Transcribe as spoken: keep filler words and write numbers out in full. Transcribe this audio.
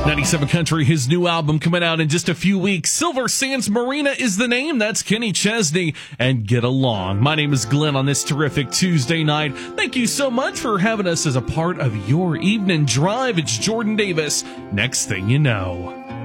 ninety-seven Country, his new album coming out in just a few weeks. Silver Sands Marina is the name. That's Kenny Chesney and Get Along. My name is Glenn on this terrific Tuesday night. Thank you so much for having us as a part of your evening drive. It's Jordan Davis. Next thing you know.